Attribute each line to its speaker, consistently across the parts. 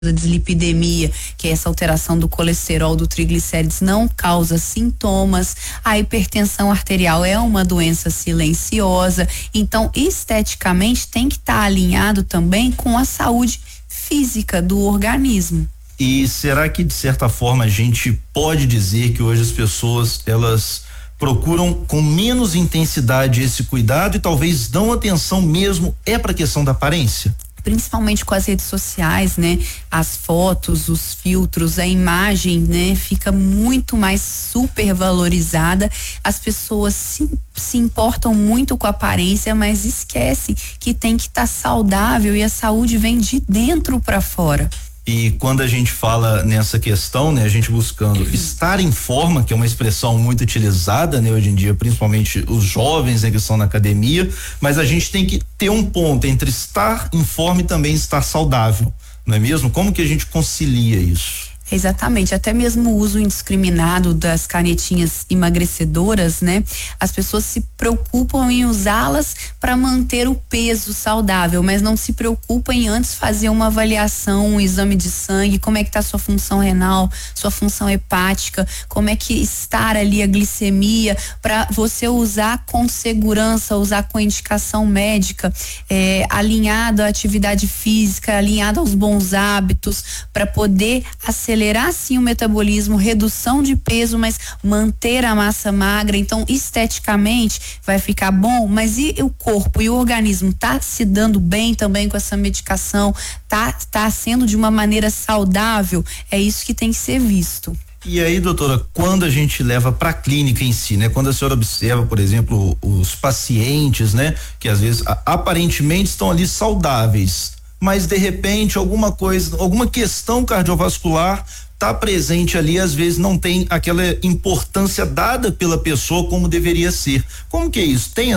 Speaker 1: da dislipidemia, que é essa alteração do colesterol, do triglicérides, não causa sintomas. A hipertensão arterial é uma doença silenciosa. Então, esteticamente, tem que estar alinhado também com a saúde física do organismo.
Speaker 2: E será que, de certa forma, a gente pode dizer que hoje as pessoas, elas procuram com menos intensidade esse cuidado e talvez dão atenção mesmo para a questão da aparência?
Speaker 1: Principalmente com as redes sociais, né? As fotos, os filtros, a imagem, né? Fica muito mais supervalorizada. As pessoas se importam muito com a aparência, mas esquece que tem que estar saudável e a saúde vem de dentro para fora.
Speaker 2: E quando a gente fala nessa questão, né, a gente buscando estar em forma, que é uma expressão muito utilizada, né, hoje em dia, principalmente os jovens, né, que estão na academia, mas a gente tem que ter um ponto entre estar em forma e também estar saudável, não é mesmo? Como que a gente concilia isso?
Speaker 1: Exatamente, até mesmo o uso indiscriminado das canetinhas emagrecedoras, né? As pessoas se preocupam em usá-las para manter o peso saudável, mas não se preocupam em antes fazer uma avaliação, um exame de sangue, como é que tá sua função renal, sua função hepática, como é que está ali a glicemia, para você usar com segurança, usar com indicação médica, alinhado à atividade física, alinhado aos bons hábitos, para poder acelerar sim o metabolismo, redução de peso, mas manter a massa magra. Então, esteticamente vai ficar bom, mas e o corpo e o organismo tá se dando bem também com essa medicação? Tá sendo de uma maneira saudável? É isso que tem que ser visto.
Speaker 2: E aí, doutora, quando a gente leva para a clínica em si, né? Quando a senhora observa, por exemplo, os pacientes, né? Que às vezes aparentemente estão ali saudáveis, mas de repente alguma coisa, alguma questão cardiovascular tá presente ali, às vezes não tem aquela importância dada pela pessoa como deveria ser. Como que é isso? Tem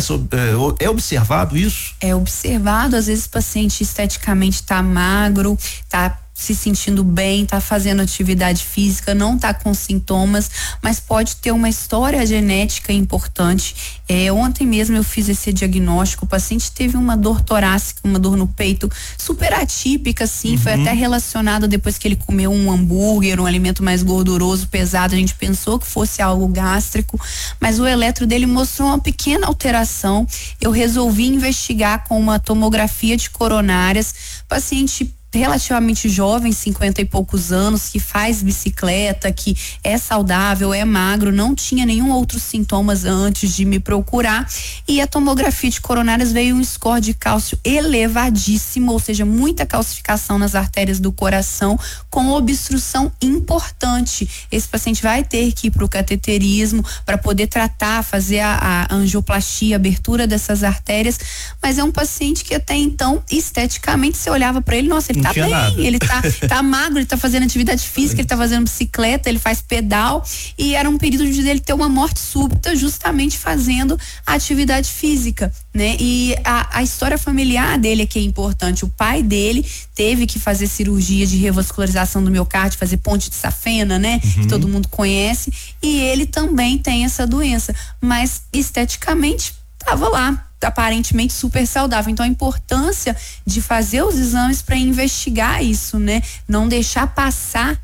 Speaker 2: é observado isso?
Speaker 1: É observado, às vezes o paciente esteticamente tá magro, tá se sentindo bem, tá fazendo atividade física, não tá com sintomas, mas pode ter uma história genética importante. Ontem mesmo eu fiz esse diagnóstico, o paciente teve uma dor torácica, uma dor no peito super atípica, assim, foi até relacionado depois que ele comeu um hambúrguer, um alimento mais gorduroso, pesado, a gente pensou que fosse algo gástrico, mas o eletro dele mostrou uma pequena alteração. Eu resolvi investigar com uma tomografia de coronárias, paciente relativamente jovem, 50 e poucos anos, que faz bicicleta, que é saudável, é magro, não tinha nenhum outro sintomas antes de me procurar, e a tomografia de coronárias veio um score de cálcio elevadíssimo, ou seja, muita calcificação nas artérias do coração, com obstrução importante. Esse paciente vai ter que ir para o cateterismo para poder tratar, fazer a angioplastia, a abertura dessas artérias, mas é um paciente que até então, esteticamente, você olhava para ele, nossa, ele tá bem, nada. Ele tá magro, ele tá fazendo atividade física, ele tá fazendo bicicleta, ele faz pedal, e era um período de dele ter uma morte súbita justamente fazendo atividade física, né? E a história familiar dele é que é importante. O pai dele teve que fazer cirurgia de revascularização do miocárdio, fazer ponte de safena, né? Que todo mundo conhece, e ele também tem essa doença, mas esteticamente tava lá, aparentemente super saudável. Então a importância de fazer os exames para investigar isso, né? Não deixar passar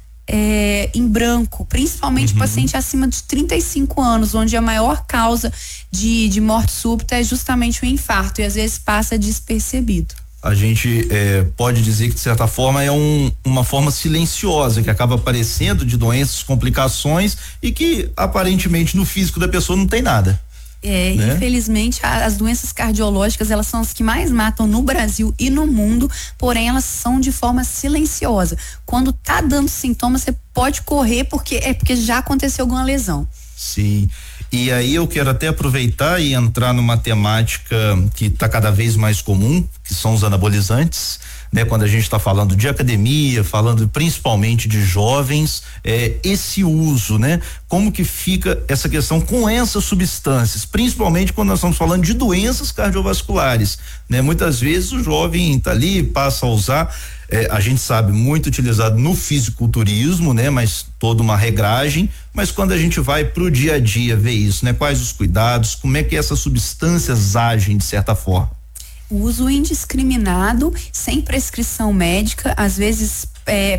Speaker 1: em branco, principalmente paciente acima de 35 anos, onde a maior causa de morte súbita é justamente o infarto, e às vezes passa despercebido.
Speaker 2: A gente pode dizer que de certa forma é uma forma silenciosa que acaba aparecendo de doenças, complicações, e que aparentemente no físico da pessoa não tem nada. Né?
Speaker 1: Infelizmente as doenças cardiológicas, elas são as que mais matam no Brasil e no mundo, porém elas são de forma silenciosa. Quando tá dando sintomas, você pode correr porque já aconteceu alguma lesão.
Speaker 2: Sim. E aí eu quero até aproveitar e entrar numa temática que está cada vez mais comum, que são os anabolizantes, né? Quando a gente está falando de academia, falando principalmente de jovens, esse uso, né? Como que fica essa questão com essas substâncias, principalmente quando nós estamos falando de doenças cardiovasculares, né? Muitas vezes o jovem tá ali, passa a usar, a gente sabe, muito utilizado no fisiculturismo, né? Mas toda uma regragem, mas quando a gente vai pro dia a dia ver isso, né? Quais os cuidados, como é que essas substâncias agem de certa forma?
Speaker 1: O uso indiscriminado, sem prescrição médica, às vezes é,